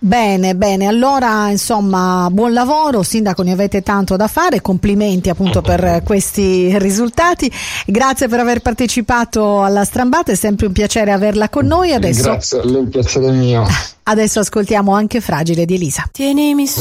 Bene, allora insomma buon lavoro sindaco, ne avete tanto da fare, complimenti appunto per questi risultati, grazie per aver partecipato alla Strambata, è sempre un piacere averla con noi. Adesso grazie, è un piacere mio. Adesso ascoltiamo Anche fragile di Elisa. Tienimi